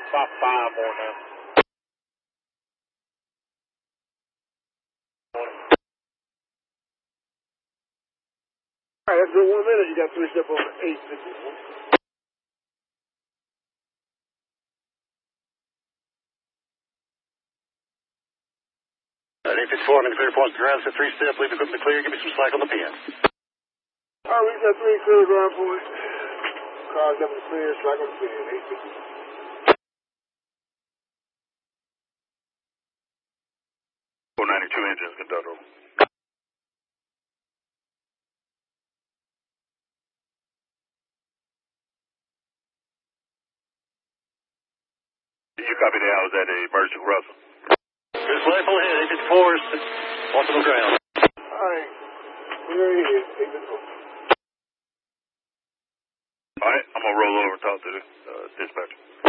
About 5 more now. All right, after 1 minute, you got finished up on 8:51. At 8:54, I'm in clear points to ground, set 3 steps, leave equipment clear, give me some slack on the pin. All right, we got 3 clear ground point. Cars up in the clear, slack on the pin, 8:50. 492 engines, conductor. You copy that? I was at a emergency Russell. Good flight full ahead, 8:54, off to the ground. All right, we're in here, 8:54. All right, I'm going to roll over and talk to the dispatcher.